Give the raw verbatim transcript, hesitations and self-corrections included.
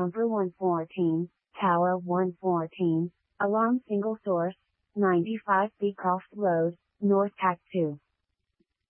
Pumper one fourteen, Tower one fourteen, Alarm Single Source, ninety-five Beecroft Road, North Act two.